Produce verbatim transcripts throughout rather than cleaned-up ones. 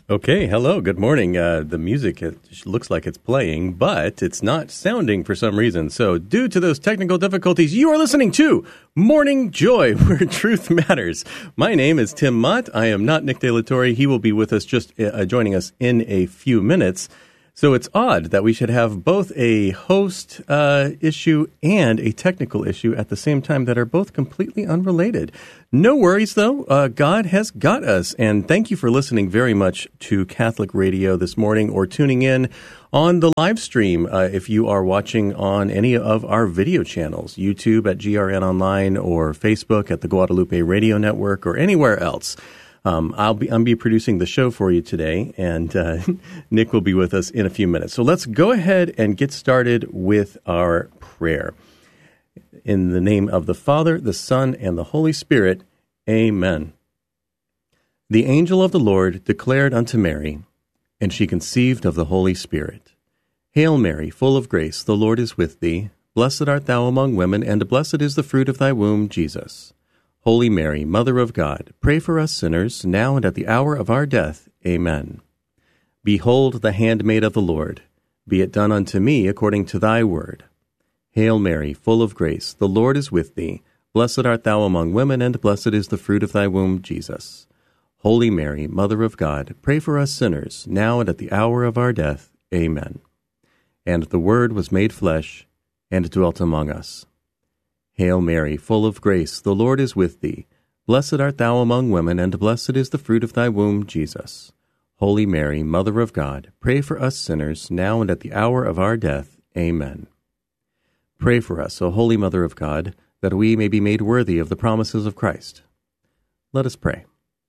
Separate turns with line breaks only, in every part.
Okay, hello, good morning. Uh, the music it looks like it's playing, but it's not sounding for some reason. So due to those technical difficulties, you are listening to Morning Joy, where truth matters. My name is Tim Mott. I am not Nick De La Torre. He will be with us, just uh, joining us in a few minutes. So it's odd that we should have both a host uh, issue and a technical issue at the same time that are both completely unrelated. No worries, though. Uh, God has got us. And thank you for listening very much to Catholic Radio this morning or tuning in on the live stream uh, if you are watching on any of our video channels, YouTube at G R N Online or Facebook at the Guadalupe Radio Network or anywhere else. Um, I'll be I'll be producing the show for you today, and uh, Nick will be with us in a few minutes. So let's go ahead and get started with our prayer. In the name of the Father, the Son, and the Holy Spirit, amen. The angel of the Lord declared unto Mary, and she conceived of the Holy Spirit. Hail Mary, full of grace, the Lord is with thee. Blessed art thou among women, and blessed is the fruit of thy womb, Jesus. Holy Mary, Mother of God, pray for us sinners, now and at the hour of our death. Amen. Behold the handmaid of the Lord. Be it done unto me according to thy word. Hail Mary, full of grace, the Lord is with thee. Blessed art thou among women, and blessed is the fruit of thy womb, Jesus. Holy Mary, Mother of God, pray for us sinners, now and at the hour of our death. Amen. And the Word was made flesh, and dwelt among us. Hail Mary, full of grace, the Lord is with thee. Blessed art thou among women, and blessed is the fruit of thy womb, Jesus. Holy Mary, Mother of God, pray for us sinners, now and at the hour of our death. Amen. Pray for us, O Holy Mother of God, that we may be made worthy of the promises of Christ. Let us pray.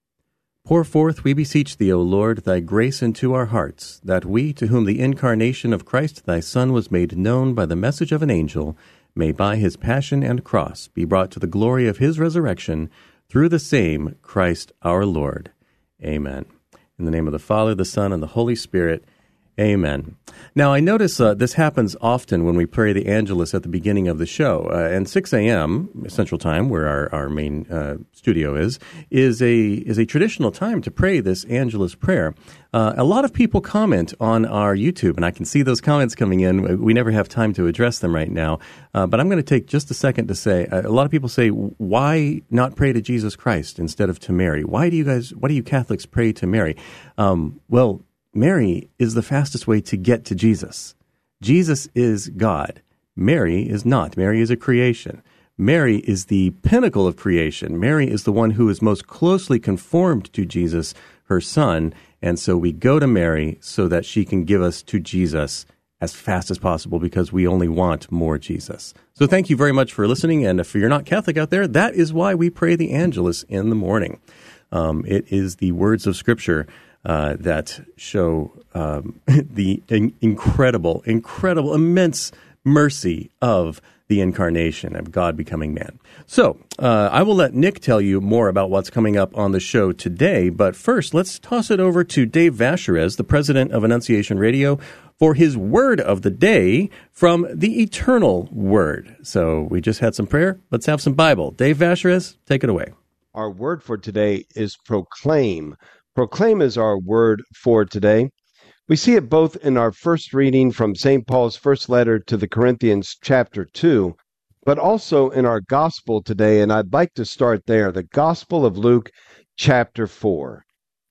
Pour forth, we beseech thee, O Lord, thy grace into our hearts, that we, to whom the incarnation of Christ thy Son was made known by the message of an angel, may by his passion and cross be brought to the glory of his resurrection, through the same Christ our Lord. Amen. In the name of the Father, the Son, and the Holy Spirit. Amen. Now, I notice uh, this happens often when we pray the Angelus at the beginning of the show. Uh, and six a.m. Central Time, where our, our main uh, studio is, is a is a traditional time to pray this Angelus prayer. Uh, a lot of people comment on our YouTube, and I can see those comments coming in. We never have time to address them right now. Uh, but I'm going to take just a second to say, uh, a lot of people say, why not pray to Jesus Christ instead of to Mary? Why do you guys, why do you Catholics pray to Mary? Um, well, Mary is the fastest way to get to Jesus. Jesus is God. Mary is not. Mary is a creation. Mary is the pinnacle of creation. Mary is the one who is most closely conformed to Jesus, her son, and so we go to Mary so that she can give us to Jesus as fast as possible because we only want more Jesus. So thank you very much for listening, and if you're not Catholic out there, that is why we pray the Angelus in the morning. Um, it is the words of Scripture Uh, that show um, the in- incredible, incredible, immense mercy of the incarnation, of God becoming man. So uh, I will let Nick tell you more about what's coming up on the show today, but first let's toss it over to Dave Vacherez, the president of Annunciation Radio, for his word of the day from the Eternal Word. So we just had some prayer. Let's have some Bible. Dave Vacherez, take it away.
Our word for today is proclaim. Proclaim is our word for today. We see it both in our first reading from Saint Paul's first letter to the Corinthians, chapter two, but also in our gospel today, and I'd like to start there, the Gospel of Luke, chapter four.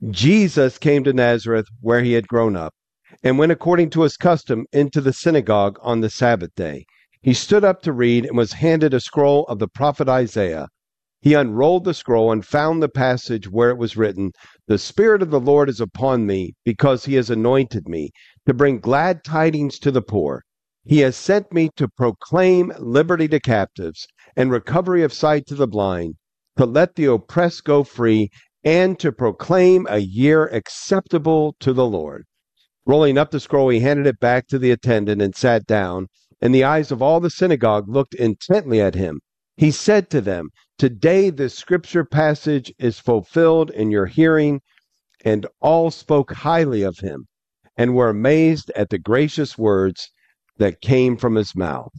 Jesus came to Nazareth, where he had grown up, and went according to his custom into the synagogue on the Sabbath day. He stood up to read and was handed a scroll of the prophet Isaiah. He unrolled the scroll and found the passage where it was written, "The Spirit of the Lord is upon me, because he has anointed me to bring glad tidings to the poor. He has sent me to proclaim liberty to captives and recovery of sight to the blind, to let the oppressed go free, and to proclaim a year acceptable to the Lord." Rolling up the scroll, he handed it back to the attendant and sat down, and the eyes of all the synagogue looked intently at him. He said to them, "Today this scripture passage is fulfilled in your hearing." And all spoke highly of him and were amazed at the gracious words that came from his mouth.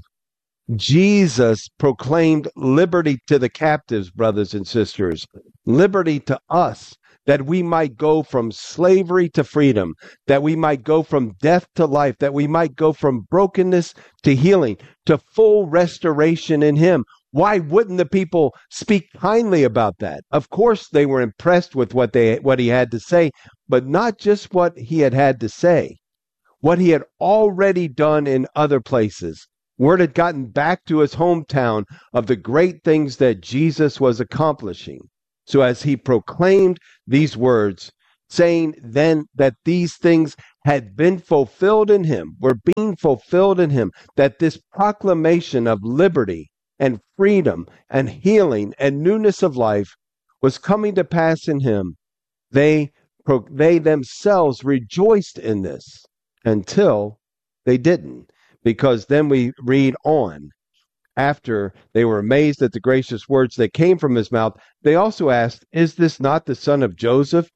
Jesus proclaimed liberty to the captives, brothers and sisters, liberty to us, that we might go from slavery to freedom, that we might go from death to life, that we might go from brokenness to healing, to full restoration in him. Why wouldn't the people speak kindly about that? Of course, they were impressed with what they what he had to say, but not just what he had had to say, what he had already done in other places. Word had gotten back to his hometown of the great things that Jesus was accomplishing. So as he proclaimed these words, saying then that these things had been fulfilled in him, were being fulfilled in him, that this proclamation of liberty and freedom and healing and newness of life was coming to pass in him, they, they themselves rejoiced in this until they didn't. Because then we read on, after they were amazed at the gracious words that came from his mouth, they also asked, is this not the son of Joseph?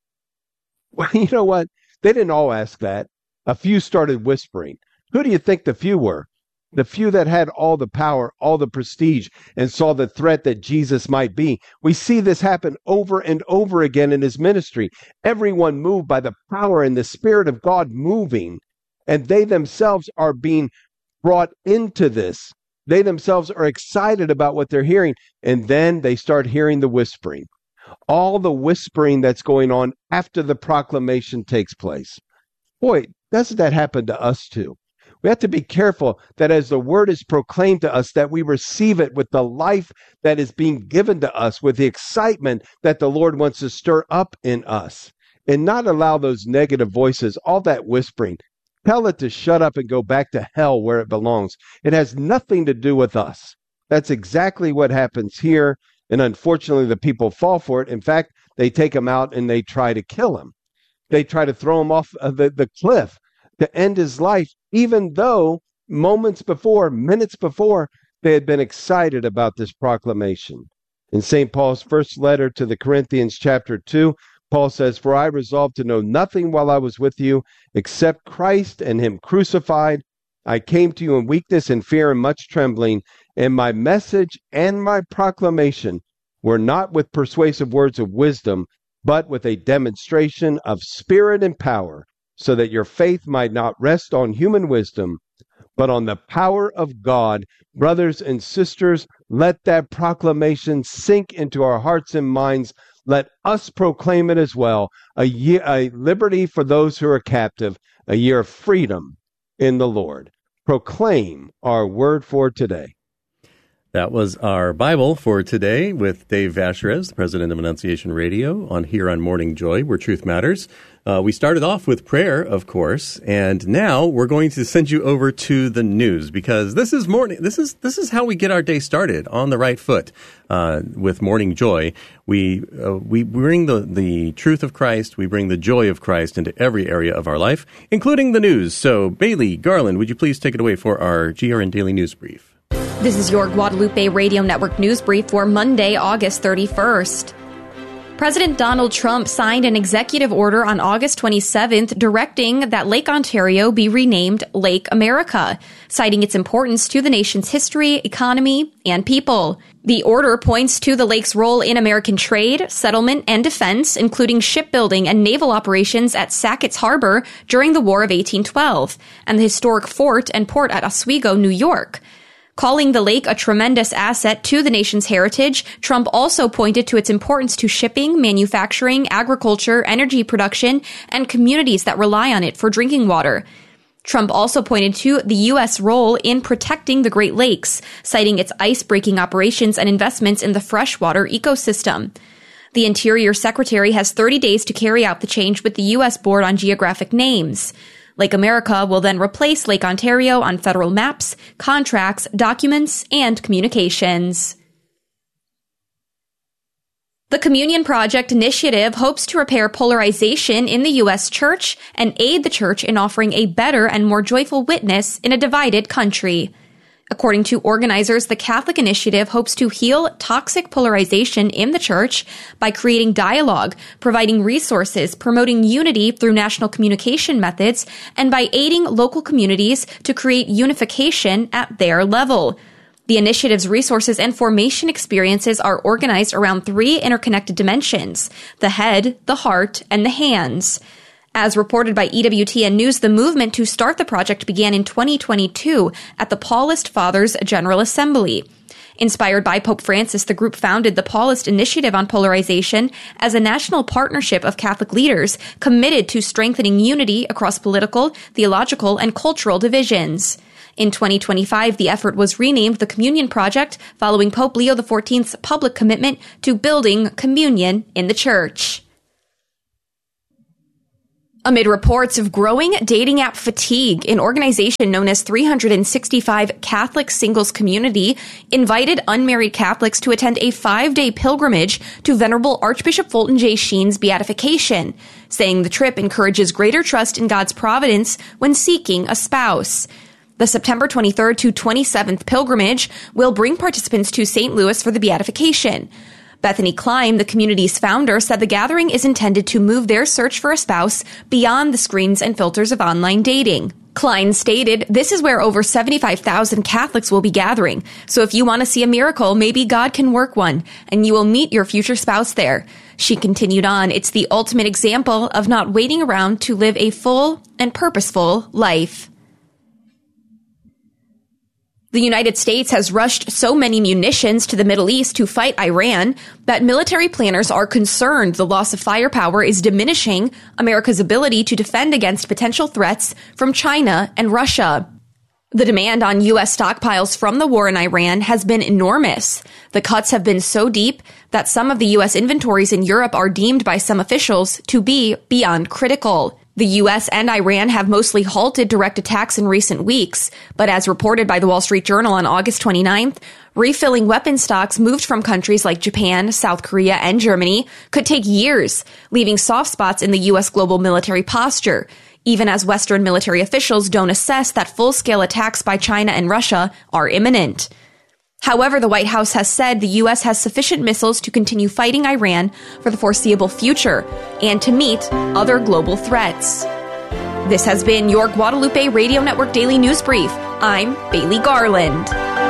Well, you know what? They didn't all ask that. A few started whispering. Who do you think the few were? The few that had all the power, all the prestige, and saw the threat that Jesus might be. We see this happen over and over again in his ministry. Everyone moved by the power and the Spirit of God moving. And they themselves are being brought into this. They themselves are excited about what they're hearing. And then they start hearing the whispering. All the whispering that's going on after the proclamation takes place. Boy, doesn't that happen to us too? We have to be careful that as the word is proclaimed to us, that we receive it with the life that is being given to us, with the excitement that the Lord wants to stir up in us. And not allow those negative voices, all that whispering, tell it to shut up and go back to hell where it belongs. It has nothing to do with us. That's exactly what happens here. And unfortunately, the people fall for it. In fact, they take him out and they try to kill him. They try to throw him off of the, the cliff to end his life, even though moments before, minutes before, they had been excited about this proclamation. In Saint Paul's first letter to the Corinthians, chapter two, Paul says, for I resolved to know nothing while I was with you except Christ and him crucified. I came to you in weakness and fear and much trembling, and my message and my proclamation were not with persuasive words of wisdom, but with a demonstration of spirit and power, so that your faith might not rest on human wisdom, but on the power of God. Brothers and sisters, let that proclamation sink into our hearts and minds. Let us proclaim it as well. A year, a liberty for those who are captive, a year of freedom in the Lord. Proclaim our word for today.
That was our Bible for today with Dave Vacherez, the president of Annunciation Radio, on here on Morning Joy, where truth matters. Uh, we started off with prayer, of course, and now we're going to send you over to the news, because this is morning. This is this is how we get our day started on the right foot uh, with Morning Joy. We uh, we bring the the truth of Christ, we bring the joy of Christ into every area of our life, including the news. So, Bailey Garland, would you please take it away for our G R N Daily News Brief?
This is your Guadalupe Radio Network News Brief for Monday, August thirty-first. President Donald Trump signed an executive order on August twenty-seventh directing that Lake Ontario be renamed Lake America, citing its importance to the nation's history, economy, and people. The order points to the lake's role in American trade, settlement, and defense, including shipbuilding and naval operations at Sackett's Harbor during the War of eighteen twelve, and the historic fort and port at Oswego, New York. Calling the lake a tremendous asset to the nation's heritage, Trump also pointed to its importance to shipping, manufacturing, agriculture, energy production, and communities that rely on it for drinking water. Trump also pointed to the U S role in protecting the Great Lakes, citing its ice-breaking operations and investments in the freshwater ecosystem. The Interior Secretary has thirty days to carry out the change with the U S Board on Geographic Names. Lake America will then replace Lake Ontario on federal maps, contracts, documents, and communications. The Communion Project initiative hopes to repair polarization in the U S church and aid the church in offering a better and more joyful witness in a divided country. According to organizers, the Catholic Initiative hopes to heal toxic polarization in the church by creating dialogue, providing resources, promoting unity through national communication methods, and by aiding local communities to create unification at their level. The initiative's resources and formation experiences are organized around three interconnected dimensions: the head, the heart, and the hands. As reported by E W T N News, the movement to start the project began in twenty twenty-two at the Paulist Fathers General Assembly. Inspired by Pope Francis, the group founded the Paulist Initiative on Polarization as a national partnership of Catholic leaders committed to strengthening unity across political, theological, and cultural divisions. In twenty twenty-five, the effort was renamed the Communion Project following Pope Leo the fourteenth's public commitment to building communion in the Church. Amid reports of growing dating app fatigue, an organization known as three sixty-five Catholic Singles Community invited unmarried Catholics to attend a five-day pilgrimage to Venerable Archbishop Fulton J. Sheen's beatification, saying the trip encourages greater trust in God's providence when seeking a spouse. The September twenty-third to twenty-seventh pilgrimage will bring participants to Saint Louis for the beatification. Bethany Klein, the community's founder, said the gathering is intended to move their search for a spouse beyond the screens and filters of online dating. Klein stated, "This is where over seventy-five thousand Catholics will be gathering. So if you want to see a miracle, maybe God can work one, and you will meet your future spouse there." She continued on, "It's the ultimate example of not waiting around to live a full and purposeful life." The United States has rushed so many munitions to the Middle East to fight Iran that military planners are concerned the loss of firepower is diminishing America's ability to defend against potential threats from China and Russia. The demand on U S stockpiles from the war in Iran has been enormous. The cuts have been so deep that some of the U S inventories in Europe are deemed by some officials to be beyond critical. The U S and Iran have mostly halted direct attacks in recent weeks, but as reported by the Wall Street Journal on August twenty-ninth, refilling weapon stocks moved from countries like Japan, South Korea, and Germany could take years, leaving soft spots in the U S global military posture, even as Western military officials don't assess that full-scale attacks by China and Russia are imminent. However, the White House has said the U S has sufficient missiles to continue fighting Iran for the foreseeable future and to meet other global threats. This has been your Guadalupe Radio Network Daily News Brief. I'm Bailey Garland.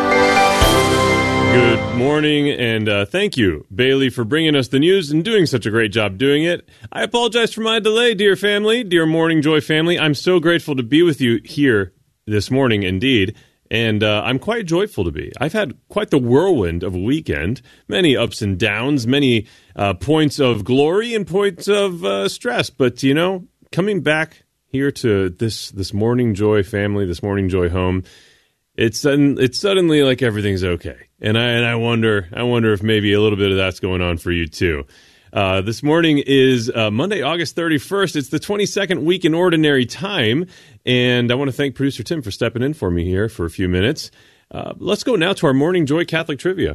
Good morning, and uh, thank you, Bailey, for bringing us the news and doing such a great job doing it. I apologize for my delay, dear family, dear Morning Joy family. I'm so grateful to be with you here this morning, indeed. And uh, I'm quite joyful to be. I've had quite the whirlwind of a weekend, many ups and downs, many uh, points of glory and points of uh, stress. But, you know, coming back here to this this Morning Joy family, this Morning Joy home, it's sudden, it's suddenly like everything's okay. And I and I wonder, I wonder if maybe a little bit of that's going on for you too. Uh, this morning is uh, Monday, August thirty-first. It's the twenty-second week in Ordinary Time. And I want to thank producer Tim for stepping in for me here for a few minutes. Uh, let's go now to our Morning Joy Catholic Trivia.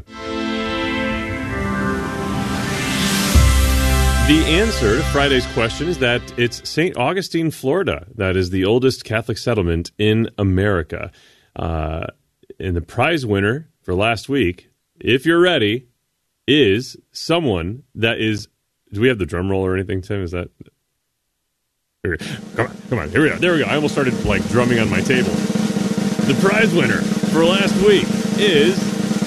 The answer to Friday's question is that it's Saint Augustine, Florida. That is the oldest Catholic settlement in America. Uh, and the prize winner for last week, if you're ready, is someone that is... Do we have the drum roll or anything, Tim? Is that... Come on, come on. Here we go. There we go. I almost started like drumming on my table. The prize winner for last week is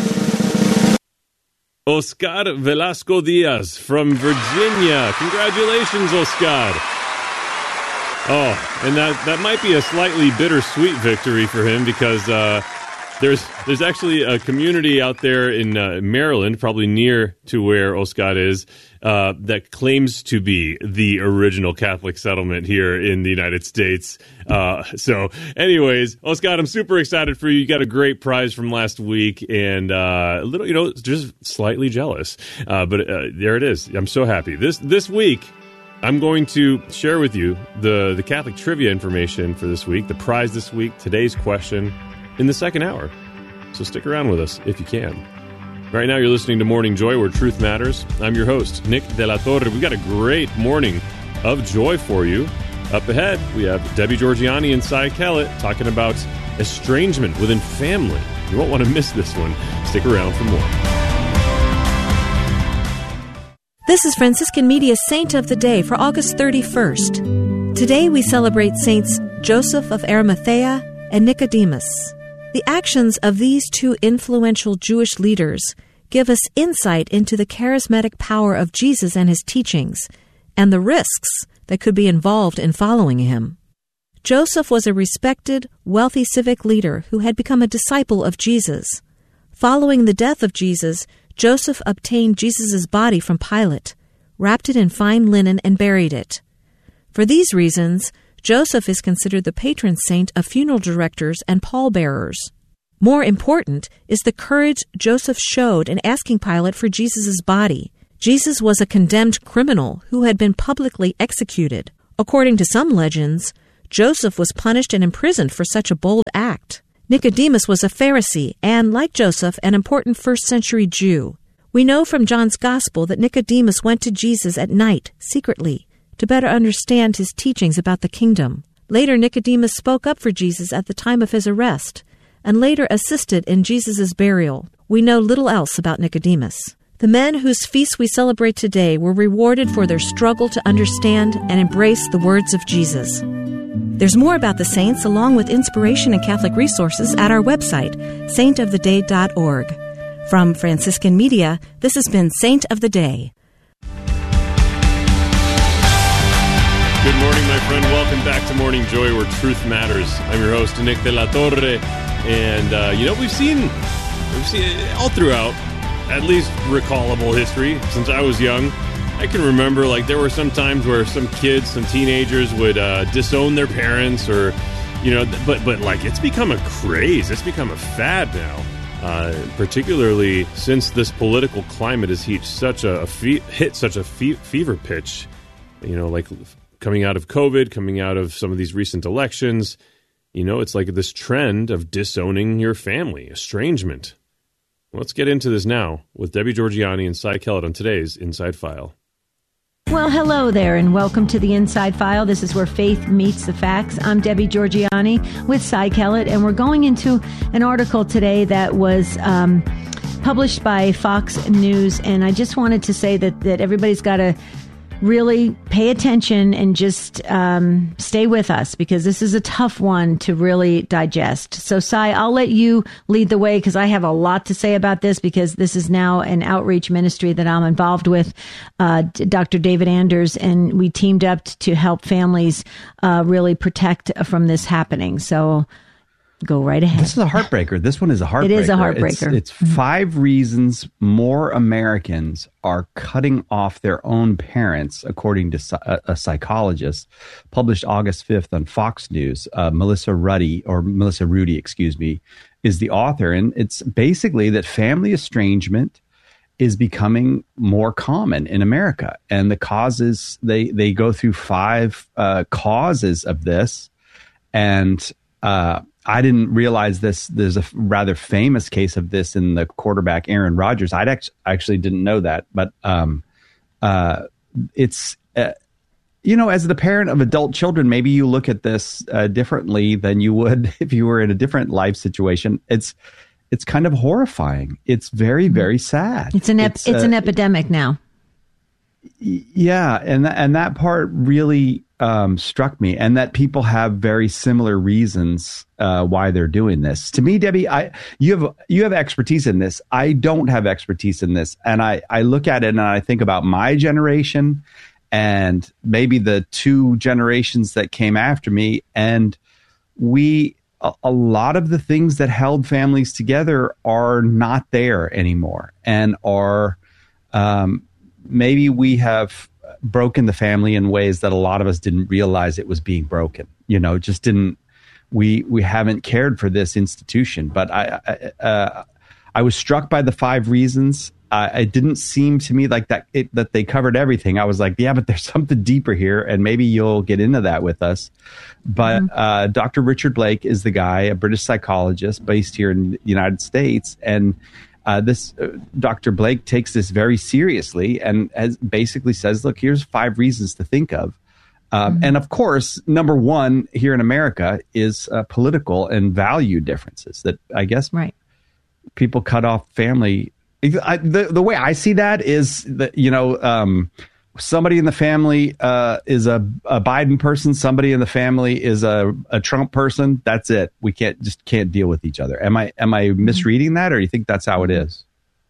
Oscar Velasco Diaz from Virginia. Congratulations, Oscar. Oh, and that, that might be a slightly bittersweet victory for him because uh, there's there's actually a community out there in uh, Maryland, probably near to where Oscar is, Uh, that claims to be the original Catholic settlement here in the United States. Uh, so anyways, Oscar, I'm super excited for you. You got a great prize from last week and uh, a little, you know, just slightly jealous. Uh, but uh, there it is. I'm so happy. This this week, I'm going to share with you the, the Catholic trivia information for this week, the prize this week, today's question in the second hour. So stick around with us if you can. Right now, you're listening to Morning Joy, where truth matters. I'm your host, Nick De La Torre. We've got a great morning of joy for you. Up ahead, we have Debbie Georgiani and Cy Kellett talking about estrangement within family. You won't want to miss this one. Stick around for more.
This is Franciscan Media's Saint of the Day for August thirty-first. Today we celebrate Saints Joseph of Arimathea and Nicodemus. The actions of these two influential Jewish leaders give us insight into the charismatic power of Jesus and his teachings, and the risks that could be involved in following him. Joseph was a respected, wealthy civic leader who had become a disciple of Jesus. Following the death of Jesus, Joseph obtained Jesus' body from Pilate, wrapped it in fine linen, and buried it. For these reasons, Joseph is considered the patron saint of funeral directors and pallbearers. More important is the courage Joseph showed in asking Pilate for Jesus' body. Jesus was a condemned criminal who had been publicly executed. According to some legends, Joseph was punished and imprisoned for such a bold act. Nicodemus was a Pharisee and, like Joseph, an important first-century Jew. We know from John's Gospel that Nicodemus went to Jesus at night, secretly, to better understand his teachings about the kingdom. Later, Nicodemus spoke up for Jesus at the time of his arrest, and later assisted in Jesus' burial. We know little else about Nicodemus. The men whose feasts we celebrate today were rewarded for their struggle to understand and embrace the words of Jesus. There's more about the saints, along with inspiration and Catholic resources, at our website, saint of the day dot org. From Franciscan Media, this has been Saint of the Day.
Good morning, my friend. Welcome back to Morning Joy, where truth matters. I'm your host, Nick de la Torre, and uh, you know we've seen we've seen it all throughout, at least recallable history. Since I was young, I can remember like there were some times where some kids, some teenagers would uh, disown their parents, or you know, but but like it's become a craze. It's become a fad now. Uh, particularly since this political climate has hit such a fe- hit such a fe- fever pitch, you know, like coming out of COVID, coming out of some of these recent elections, you know, it's like this trend of disowning your family, estrangement. Let's get into this now with Debbie Georgianni and Cy Kellett on today's Inside File.
Well, hello there, and welcome to the Inside File. This is where faith meets the facts. I'm Debbie Georgianni with Cy Kellett, and we're going into an article today that was um, published by Fox News, and I just wanted to say that, that everybody's got to really pay attention and just um, stay with us, because this is a tough one to really digest. So, Cy, I'll let you lead the way, because I have a lot to say about this, because this is now an outreach ministry that I'm involved with, uh, Doctor David Anders, and we teamed up to help families uh, really protect from this happening. So go right ahead.
This is a heartbreaker. This one is a heartbreaker.
It is a heartbreaker.
It's, it's five reasons more Americans are cutting off their own parents, according to a, a psychologist, published August fifth on Fox News. Uh, Melissa Ruddy, or Melissa Rudy, excuse me, is the author. And it's basically that family estrangement is becoming more common in America. And the causes, they, they go through five uh, causes of this. And uh I didn't realize this. There's a rather famous case of this in the quarterback Aaron Rodgers. I act- actually didn't know that, but um, uh, it's uh, you know, as the parent of adult children, maybe you look at this uh, differently than you would if you were in a different life situation. It's it's kind of horrifying. It's very, very sad.
It's an ep- it's, it's uh, an epidemic now.
Yeah, and th- and that part really um, struck me, and that people have very similar reasons uh, why they're doing this. To me, Debbie, I you have you have expertise in this. I don't have expertise in this, and I I look at it and I think about my generation and maybe the two generations that came after me, and we a, a lot of the things that held families together are not there anymore, and are um, maybe we have broken the family in ways that a lot of us didn't realize it was being broken. You know, just didn't, we, we haven't cared for this institution. But I, I, uh, I was struck by the five reasons. Uh, it didn't seem to me like that, it, that they covered everything. I was like, yeah, but there's something deeper here, and maybe you'll get into that with us. But mm-hmm. uh, Doctor Richard Blake is the guy, a British psychologist based here in the United States. And Uh, this uh, Doctor Blake takes this very seriously, and as basically says, look, here's five reasons to think of. Um, mm-hmm. And of course, number one here in America is uh, political and value differences that I guess
right.
people cut off family. I, the, the way I see that is that, you know, um, somebody in the family uh, is a, a Biden person, somebody in the family is a, a Trump person. That's it. We can't just can't deal with each other. Am I am I misreading that, or do you think that's how it is?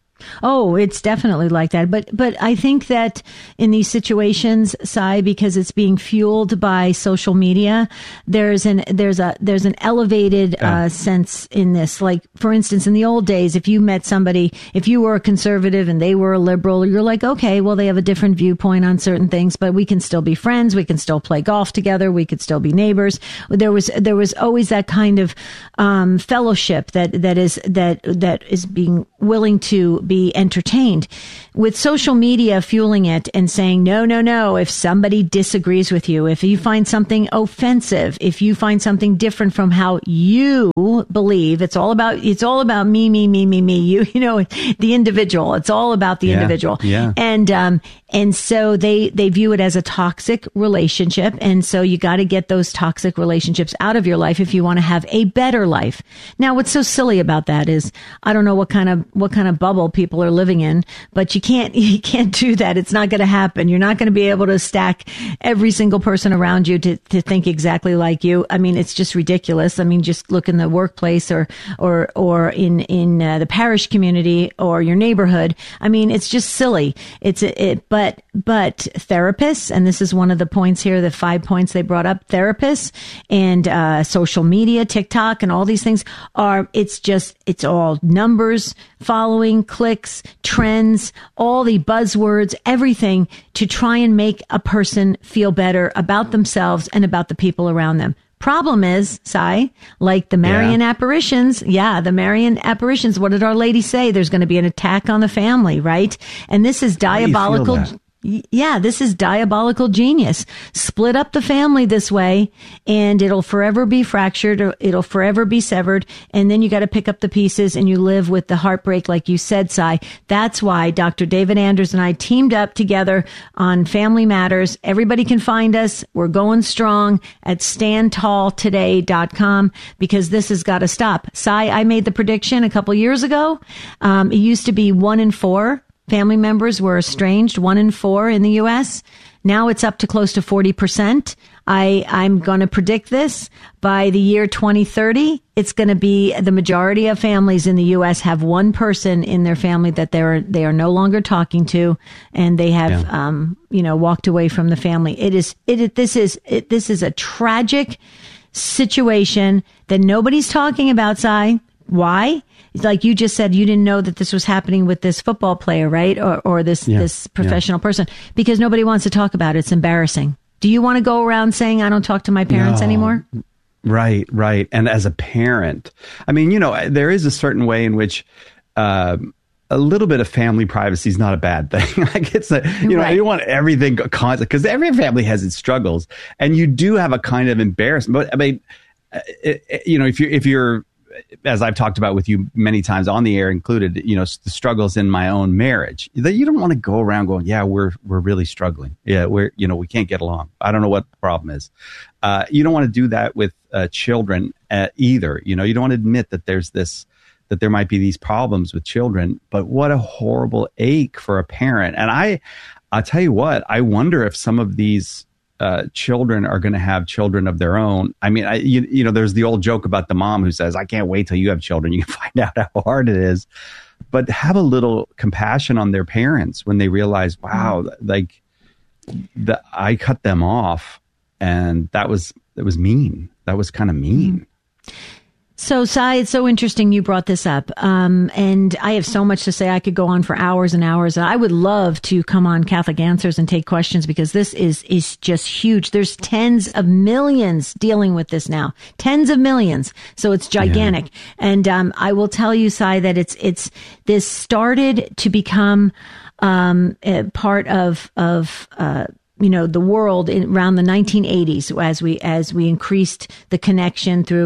Oh, it's definitely like that. But but I think that in these situations, Sai, because it's being fueled by social media, there's an there's a there's an elevated
Yeah.
uh, sense in this. Like, for instance, in the old days, if you met somebody, if you were a conservative and they were a liberal, you're like, okay, well, they have a different viewpoint on certain things, but we can still be friends. We can still play golf together. We could still be neighbors. There was there was always that kind of um, fellowship that that is that that is being willing to be entertained. With social media fueling it and saying, no, no, no, if somebody disagrees with you, if you find something offensive, if you find something different from how you believe, it's all about, it's all about me, me, me, me, me, you, you know, the individual. It's all about the
Yeah,
individual.
yeah.
And, um, and so they, they view it as a toxic relationship. And so you got to get those toxic relationships out of your life if you want to have a better life. Now, what's so silly about that is, I don't know what kind of, what kind of bubble people are living in, but you can't, you can't do that. It's not going to happen. You're not going to be able to stack every single person around you to, to think exactly like you. I mean, it's just ridiculous. I mean, just look in the workplace or, or, or in, in uh, the parish community or your neighborhood. I mean, it's just silly. It's, it, but, but therapists, and this is one of the points here, the five points they brought up, therapists and, uh, social media, TikTok and all these things are, it's just, it's all numbers, following, clicks, trends, all the buzzwords, everything to try and make a person feel better about themselves and about the people around them. Problem is, Sai, like the Marian
Yeah.
apparitions, yeah, the Marian apparitions, what did Our Lady say? There's going to be an attack on the family, right? And this is
How do you feel
diabolical.
that?
Yeah, this is diabolical genius. Split up the family this way and it'll forever be fractured or it'll forever be severed. And then you got to pick up the pieces and you live with the heartbreak, like you said, Sai. That's why Doctor David Anders and I teamed up together on Family Matters. Everybody can find us. We're going strong at stand tall today dot com because this has got to stop. Sai, I made the prediction a couple years ago. Um, it used to be one in four family members were estranged, one in four in the U S. Now it's up to close to forty percent. I, I'm going to predict this by the year twenty thirty. It's going to be the majority of families in the U S have one person in their family that they're, they are no longer talking to and they have,
Yeah.
um, you know, walked away from the family. It is, it, this is, it, this is a tragic situation that nobody's talking about, Sai. Why? Like you just said, you didn't know that this was happening with this football player, right? Or, or this,
Yeah,
this professional person, because nobody wants to talk about it. It's embarrassing. Do you want to go around saying, I don't talk to my parents
No.
anymore?
Right, right. And as a parent, I mean, you know, there is a certain way in which um, a little bit of family privacy is not a bad thing. Like it's a, you know,
Right.
you don't want everything constant because every family has its struggles, and you do have a kind of embarrassment. But I mean, uh, it, it- you know, if you're if you're as I've talked about with you many times on the air, included, you know, the struggles in my own marriage, that you don't want to go around going, yeah, we're, we're really struggling. Yeah. We're, you know, we can't get along. I don't know what the problem is. Uh, you don't want to do that with uh, children uh, either. You know, you don't want to admit that there's this, that there might be these problems with children, but what a horrible ache for a parent. And I, I'll tell you what, I wonder if some of these Uh, children are going to have children of their own. I mean, I, you, you know, there's the old joke about the mom who says, I can't wait till you have children. You can find out how hard it is. But have a little compassion on their parents when they realize, wow, like the, I cut them off. And that was, that was mean. That was kind of mean.
So, Sai, it's so interesting you brought this up. Um, and I have so much to say. I could go on for hours and hours. I would love to come on Catholic Answers and take questions because this is, is just huge. There's tens of millions dealing with this now. Tens of millions. So it's gigantic. Yeah. And, um, I will tell you, Sai, that it's, it's, this started to become, um, a part of, of, uh, you know, the world in, around the nineteen eighties as we, as we increased the connection through,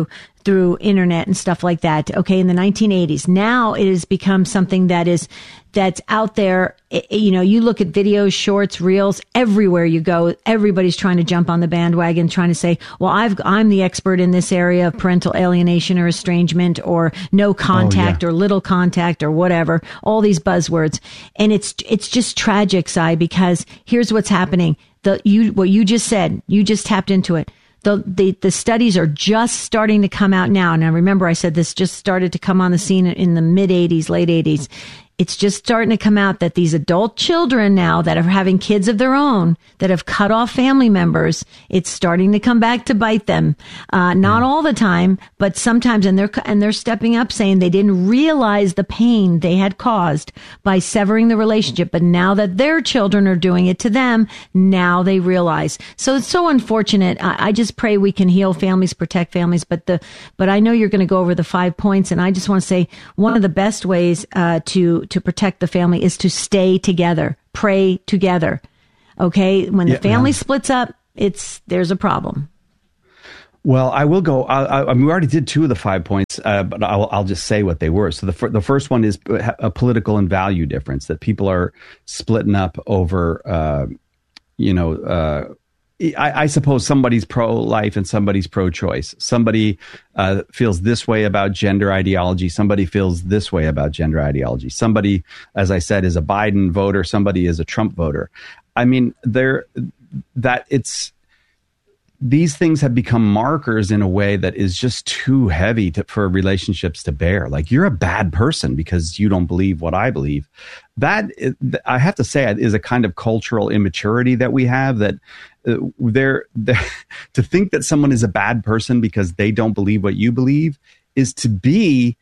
through internet and stuff like that. Okay. In the nineteen eighties, now it has become something that is, that's out there. It, you know, you look at videos, shorts, reels, everywhere you go, everybody's trying to jump on the bandwagon, trying to say, well, I've, I'm the expert in this area of parental alienation or estrangement or no contact
oh, yeah.
or little contact or whatever, all these buzzwords. And it's, it's just tragic, Si, because here's what's happening. The, you, what you just said, you just tapped into it. The, the, the studies are just starting to come out now. Now, remember, I said this just started to come on the scene in the mid eighties, late eighties. It's just starting to come out that these adult children now that are having kids of their own that have cut off family members, it's starting to come back to bite them. Uh, not all the time, but sometimes, and they're, and they're stepping up saying they didn't realize the pain they had caused by severing the relationship. But now that their children are doing it to them, now they realize. So it's so unfortunate. I, I just pray we can heal families, protect families. But the, but I know you're going to go over the five points. And I just want to say one of the best ways, uh, to, to protect the family is to stay together, pray together. Okay. When the yeah, family yeah. splits up, it's, there's a problem.
Well, I will go. I, I mean, we already did two of the five points, uh, but I'll, I'll just say what they were. So the fir- the first one is a political and value difference, that people are splitting up over, uh, you know, uh, I, I suppose somebody's pro-life and somebody's pro-choice. Somebody uh, feels this way about gender ideology. Somebody feels this way about gender ideology. Somebody, as I said, is a Biden voter. Somebody is a Trump voter. I mean, there that it's these things have become markers in a way that is just too heavy to, for relationships to bear. Like, you're a bad person because you don't believe what I believe. That, I have to say, is a kind of cultural immaturity that we have, that uh, they're, they're to think that someone is a bad person because they don't believe what you believe is to be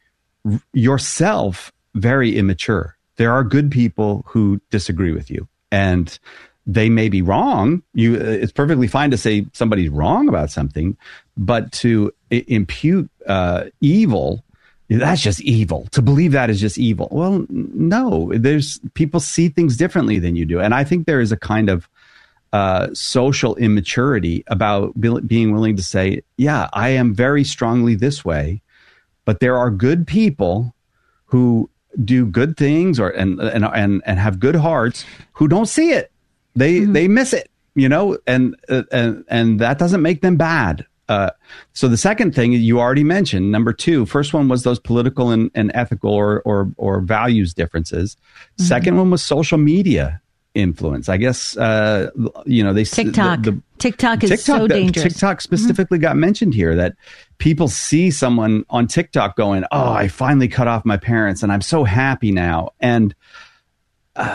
yourself very immature. There are good people who disagree with you, and they may be wrong. You, it's perfectly fine to say somebody's wrong about something, but to I- impute uh, evil, that's just evil. To believe that is just evil. Well, no, there's people see things differently than you do. And I think there is a kind of uh, social immaturity about be- being willing to say, yeah, I am very strongly this way, but there are good people who do good things or and and and, and have good hearts who don't see it. They mm-hmm. they miss it, you know, and uh, and and that doesn't make them bad. Uh, so the second thing you already mentioned, number two, first one was those political and, and ethical or, or or values differences. Mm-hmm. Second one was social media influence. I guess uh, you know they
TikTok. The, the,
TikTok
is
TikTok,
so dangerous.
TikTok specifically mm-hmm. got mentioned here, that people see someone on TikTok going, "Oh, I finally cut off my parents, and I'm so happy now." And uh,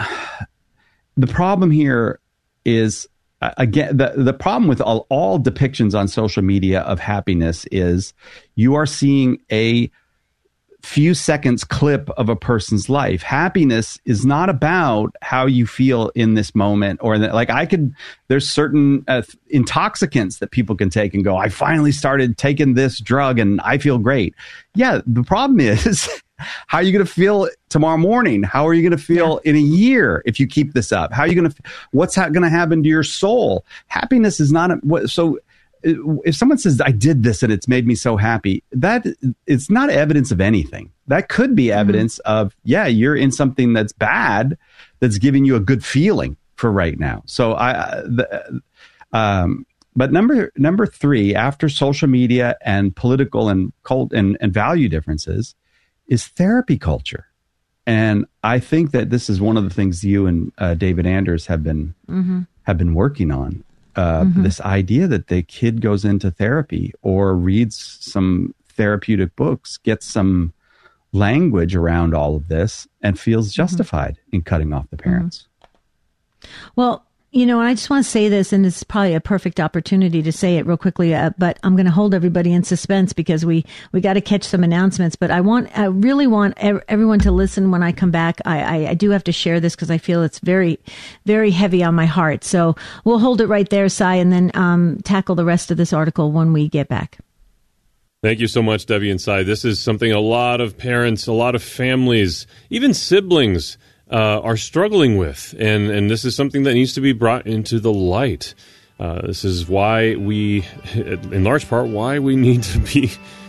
the problem here is, uh, again, the, the problem with all, all depictions on social media of happiness is you are seeing a few seconds clip of a person's life. Happiness is not about how you feel in this moment, or that, like I could, there's certain uh, intoxicants that people can take and go, I finally started taking this drug and I feel great. Yeah. The problem is, how are you going to feel tomorrow morning? How are you going to feel yeah. in a year if you keep this up? How are you going to, what's ha- going to happen to your soul? Happiness is not, a, so if someone says, I did this and it's made me so happy, that it's not evidence of anything. That could be evidence mm-hmm. of, yeah, you're in something that's bad, that's giving you a good feeling for right now. So I, the, um, but number, number three, after social media and political and cult and, and value differences, is therapy culture. And I think that this is one of the things you and uh, David Anders have been mm-hmm. have been working on. Uh, mm-hmm. This idea that the kid goes into therapy or reads some therapeutic books, gets some language around all of this, and feels justified mm-hmm. in cutting off the parents.
Mm-hmm. Well, you know, and I just want to say this, and it's probably a perfect opportunity to say it real quickly, uh, but I'm going to hold everybody in suspense because we, we got to catch some announcements. But I want, I really want ev- everyone to listen when I come back. I, I, I do have to share this because I feel it's very, very heavy on my heart. So we'll hold it right there, Si, and then um, tackle the rest of this article when we get back.
Thank you so much, Debbie and Si. This is something a lot of parents, a lot of families, even siblings, Uh, are struggling with, and and this is something that needs to be brought into the light. Uh, this is why we, in large part, why we need to be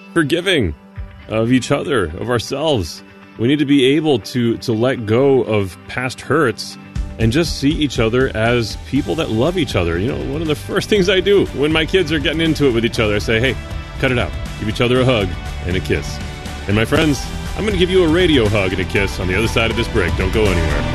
forgiving of each other, of ourselves. We need to be able to, to let go of past hurts and just see each other as people that love each other. You know, one of the first things I do when my kids are getting into it with each other, I say, hey, cut it out. Give each other a hug and a kiss. And my friends, I'm going to give you a radio hug and a kiss on the other side of this break. Don't go anywhere.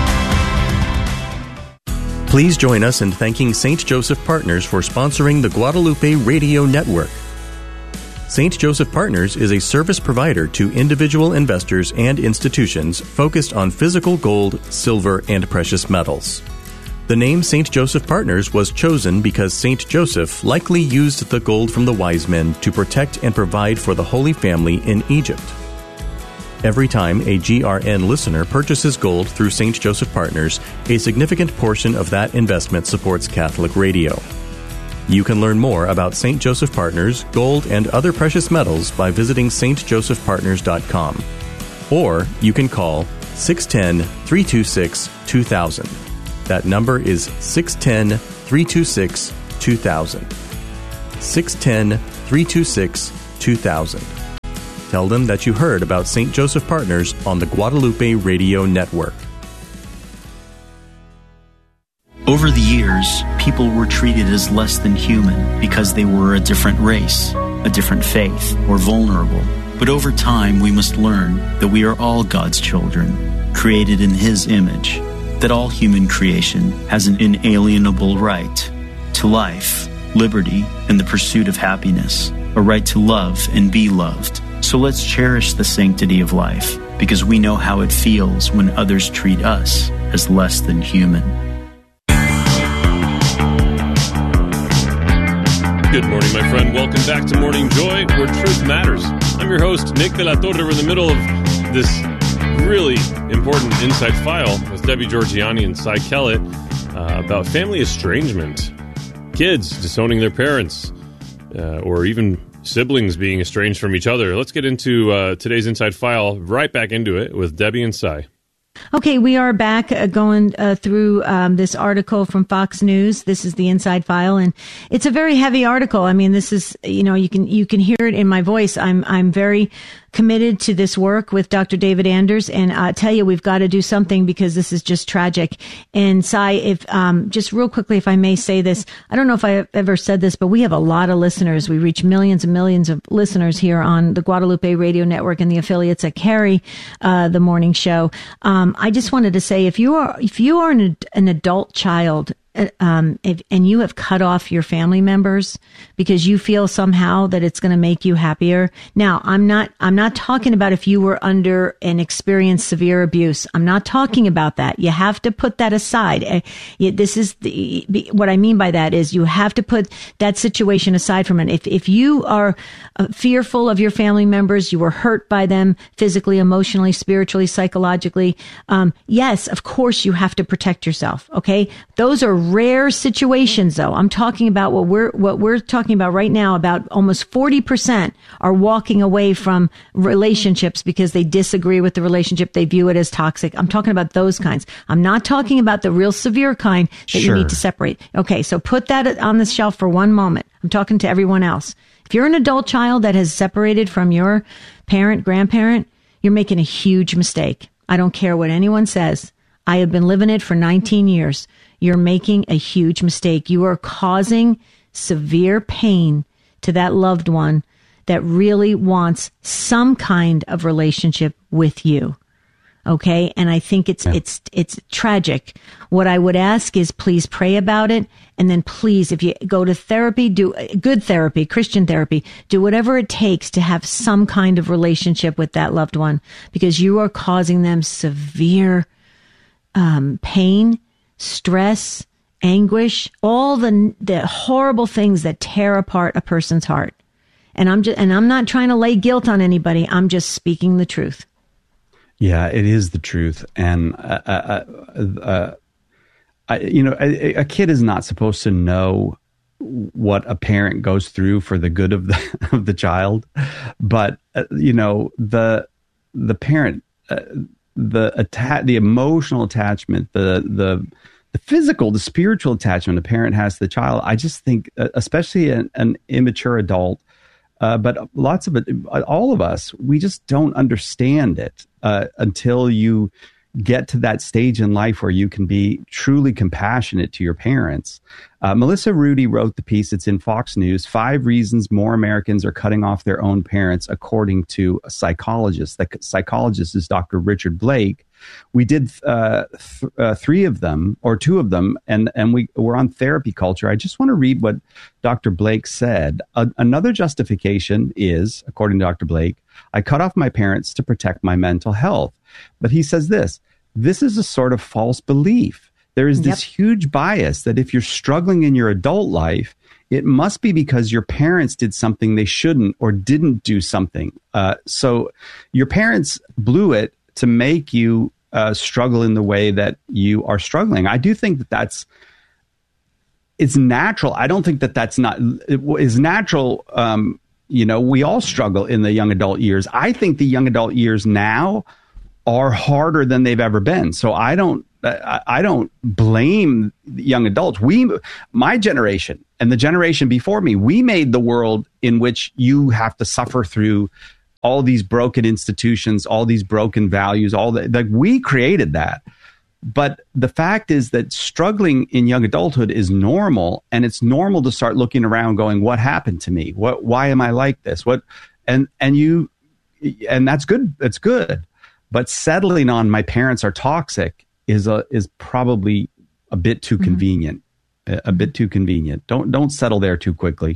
Please join us in thanking Saint Joseph Partners for sponsoring the Guadalupe Radio Network. Saint Joseph Partners is a service provider to individual investors and institutions focused on physical gold, silver, and precious metals. The name Saint Joseph Partners was chosen because Saint Joseph likely used the gold from the wise men to protect and provide for the Holy Family in Egypt. Every time a G R N listener purchases gold through Saint Joseph Partners, a significant portion of that investment supports Catholic radio. You can learn more about Saint Joseph Partners, gold, and other precious metals by visiting s t joseph partners dot com. Or you can call six one zero, three two six, two thousand. That number is six one zero, three two six, two thousand. six one zero, three two six, two thousand. Tell them that you heard about Saint Joseph Partners on the Guadalupe Radio Network.
Over the years, people were treated as less than human because they were a different race, a different faith, or vulnerable. But over time, we must learn that we are all God's children, created in His image, that all human creation has an inalienable right to life, liberty, and the pursuit of happiness, a right to love and be loved. So let's cherish the sanctity of life, because we know how it feels when others treat us as less than human.
Good morning, my friend. Welcome back to Morning Joy, where truth matters. I'm your host, Nick de la Torre. We're in the middle of this really important Inside File with Debbie Georgianni and Cy Kellett uh, about family estrangement, kids disowning their parents, uh, or even siblings being estranged from each other. Let's get into uh, today's Inside File, right back into it with Debbie and Cy.
Okay, we are back uh, going uh, through um, this article from Fox News. This is the Inside File, and it's a very heavy article. I mean, this is, you know, you can you can hear it in my voice. I'm I'm very committed to this work with Doctor David Anders, and I tell you, we've got to do something because this is just tragic. And Cy, if um, just real quickly, if I may say this, I don't know if I ever said this, but we have a lot of listeners. We reach millions and millions of listeners here on the Guadalupe Radio Network and the affiliates that carry uh, the morning show. Um, I just wanted to say, if you are if you are an, an adult child, um, if, and you have cut off your family members because you feel somehow that it's going to make you happier. Now, I'm not, I'm not talking about if you were under and experienced severe abuse. I'm not talking about that. You have to put that aside. This is the, what I mean by that is you have to put that situation aside from it. If, if you are fearful of your family members, you were hurt by them physically, emotionally, spiritually, psychologically. Um, yes, of course you have to protect yourself. Okay. Those are rare situations, though. I'm talking about what we're what we're talking about right now. About almost forty percent are walking away from relationships because they disagree with the relationship. They view it as toxic. I'm talking about those kinds. I'm not talking about the real severe kind that sure. you need to separate. Okay, so put that on the shelf for one moment. I'm talking to everyone else. If you're an adult child that has separated from your parent, grandparent, you're making a huge mistake. I don't care what anyone says. I have been living it for nineteen years. You're making a huge mistake. You are causing severe pain to that loved one that really wants some kind of relationship with you. Okay? And I think it's, yeah. it's, it's tragic. What I would ask is please pray about it. And then please, if you go to therapy, do good therapy, Christian therapy, do whatever it takes to have some kind of relationship with that loved one, because you are causing them severe um, pain, stress, anguish, all the the horrible things that tear apart a person's heart. And I'm just and I'm not trying to lay guilt on anybody. I'm just speaking the truth.
Yeah, it is the truth. And uh, uh, uh, I, you know, a, a kid is not supposed to know what a parent goes through for the good of the of the child, but uh, you know, the the parent. Uh, the atta- the emotional attachment, the the the physical, the spiritual attachment a parent has to the child. I just think, uh, especially an, an immature adult, Uh, but lots of it, all of us, we just don't understand it uh, until you get to that stage in life where you can be truly compassionate to your parents. Uh, Melissa Rudy wrote the piece. It's in Fox News, Five Reasons More Americans Are Cutting Off Their Own Parents, according to a psychologist. The psychologist is Doctor Richard Blake. We did uh, th- uh, three of them, or two of them, and, and we, we're on therapy culture. I just want to read what Doctor Blake said. A- another justification is, according to Doctor Blake, I cut off my parents to protect my mental health. But he says this, this is a sort of false belief. There is this yep. huge bias that if you're struggling in your adult life, it must be because your parents did something they shouldn't or didn't do something. Uh, so your parents blew it to make you uh, struggle in the way that you are struggling. I do think that that's, it's natural. I don't think that that's not, it is natural. Um, you know, we all struggle in the young adult years. I think the young adult years now are harder than they've ever been. So I don't, I, I don't blame young adults. We, my generation and the generation before me, we made the world in which you have to suffer through all these broken institutions, all these broken values, all that. Like, we created that. But the fact is that struggling in young adulthood is normal, and it's normal to start looking around going, what happened to me? What, why am I like this? What, and, and you, and that's good. That's good. But settling on my parents are toxic is a, is probably a bit too mm-hmm. convenient, a, a bit too convenient. Don't, don't settle there too quickly.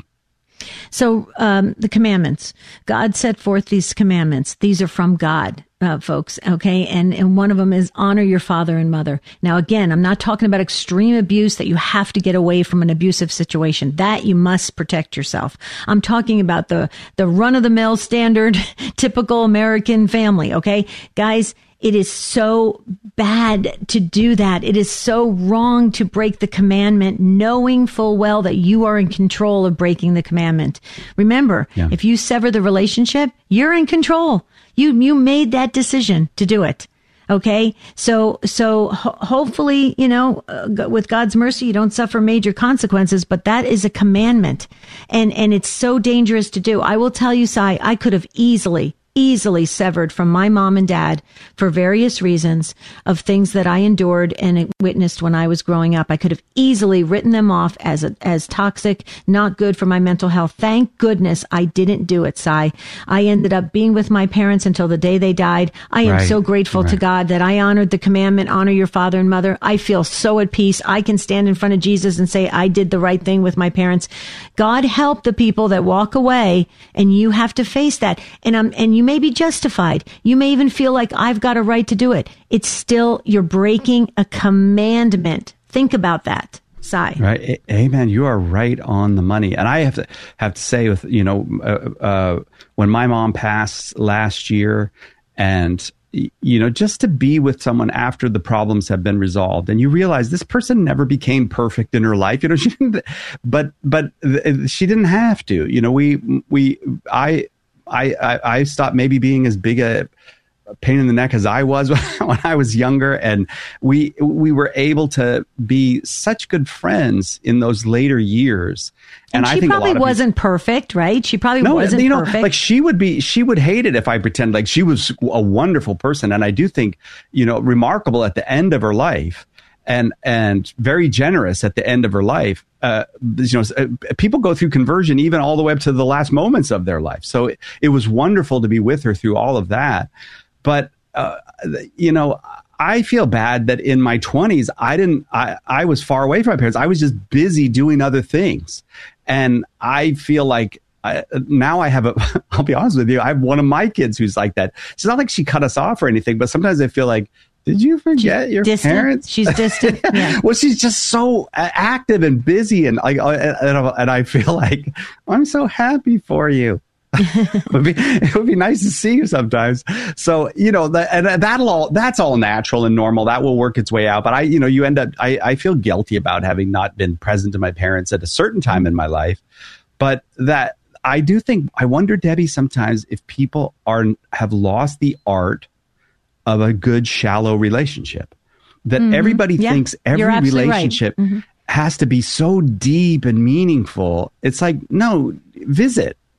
So um, the commandments, God set forth these commandments. These are from God, uh, folks. Okay. And, and one of them is honor your father and mother. Now, again, I'm not talking about extreme abuse that you have to get away from an abusive situation. That you must protect yourself. I'm talking about the, the run of the mill standard, typical American family. Okay. Guys, it is so bad to do that. It is so wrong to break the commandment, knowing full well that you are in control of breaking the commandment. Remember, yeah. if you sever the relationship, you're in control. You, you made that decision to do it. Okay. So, so ho- hopefully, you know, uh, with God's mercy, you don't suffer major consequences, but that is a commandment, and, and it's so dangerous to do. I will tell you, Sai, I could have easily easily severed from my mom and dad for various reasons of things that I endured and witnessed when I was growing up. I could have easily written them off as a, as toxic, not good for my mental health. Thank goodness I didn't do it, Sai. I ended up being with my parents until the day they died. I am right. so grateful right. to God that I honored the commandment, honor your father and mother. I feel so at peace. I can stand in front of Jesus and say I did the right thing with my parents. God help the people that walk away, and you have to face that. And um, and you may be justified. You may even feel like I've got a right to do it. It's still, you're breaking a commandment. Think about that, Sai.
Right. Amen. You are right on the money. And I have to have to say, with, you know, uh, uh, when my mom passed last year, and, you know, just to be with someone after the problems have been resolved, and you realize this person never became perfect in her life, you know, she didn't, but, but she didn't have to, you know, we, we, I, I, I, I stopped maybe being as big a pain in the neck as I was when I was younger. And we, we were able to be such good friends in those later years.
And, and
I
she
think
probably
a lot of
wasn't
people,
perfect, right? She probably
no,
wasn't
you know,
perfect.
Like she would be, she would hate it if I pretend like she was a wonderful person. And I do think, you know, remarkable at the end of her life. And and very generous at the end of her life. Uh, you know, people go through conversion even all the way up to the last moments of their life. So it, it was wonderful to be with her through all of that. But uh, you know, I feel bad that in my twenties, I didn't. I I was far away from my parents. I was just busy doing other things, and I feel like. I, now I have a, I'll be honest with you, I have one of my kids who's like that. It's not like she cut us off or anything, but sometimes I feel like, did you forget your
distant.
parents?
She's distant. Yeah.
Well, she's just so active and busy, and like, and, and I feel like I'm so happy for you. it, would be, it would be nice to see you sometimes. So, you know, that, and that'll all, that's all natural and normal. That will work its way out. But I, you know, you end up, I, I feel guilty about having not been present to my parents at a certain time in my life. But that, I do think, I wonder, Debbie, sometimes if people are have lost the art of a good, shallow relationship, that mm-hmm. everybody yeah, thinks every relationship right. mm-hmm. has to be so deep and meaningful. It's like, no, visit,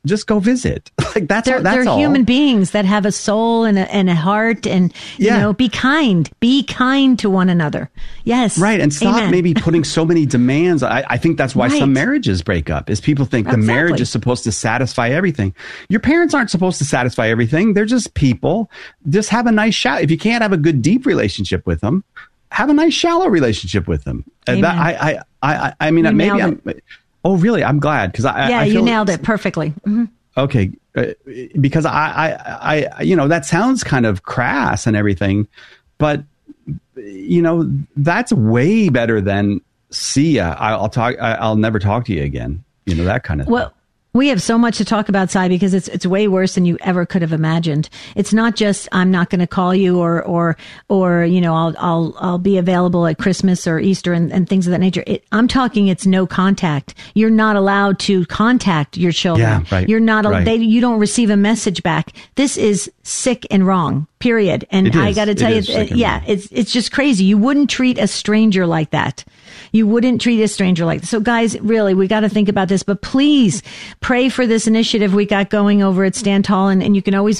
just go visit. Like that's
they're,
all, that's
they're
all.
human beings that have a soul and a, and a heart, and you
Yeah.
know, be kind, be kind to one another. Yes,
Right, and stop
Amen.
maybe putting so many demands. I, I think that's why
Right.
some marriages break up, is people think the
Exactly.
marriage is supposed to satisfy everything. Your parents aren't supposed to satisfy everything. They're just people. Just have a nice shout. If you can't have a good deep relationship with them, have a nice shallow relationship with them. And that,
Amen.
I, I, I, I mean,
You
maybe
nailed
I'm. Oh, really? I'm glad because I.
Yeah,
I
you
feel
nailed it perfectly. Mhm.
Okay, uh, because I, I, I, you know, that sounds kind of crass and everything, but you know, that's way better than see ya. I- I'll talk. I- I'll never talk to you again. You know, that kind of.
Well, we have so much to talk about, Cy, because it's it's way worse than you ever could have imagined. It's not just I'm not going to call you, or or or you know I'll I'll I'll be available at Christmas or Easter and, and things of that nature. It, I'm talking it's no contact. You're not allowed to contact your children.
Yeah, right,
You're not.
right.
They you don't receive a message back. This is sick and wrong. Period. And
It
I
is.
got to
It
tell you,
is sick and
yeah,
wrong.
it's it's just crazy. You wouldn't treat a stranger like that. You wouldn't treat a stranger like that. So guys, really, we got to think about this, but please pray for this initiative we got going over at Stand Tall. And, and you can always